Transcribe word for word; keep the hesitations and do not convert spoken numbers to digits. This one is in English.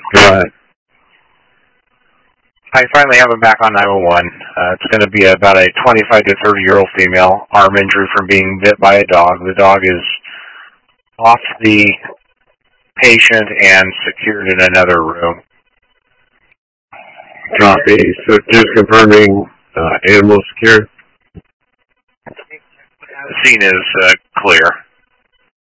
Go ahead. I finally have him back on nine one one. Uh, it's going to be about a twenty-five to thirty-year-old female, arm injury from being bit by a dog. The dog is off the patient and secured in another room. Copy. So just confirming uh, animal secure. The scene is uh, clear.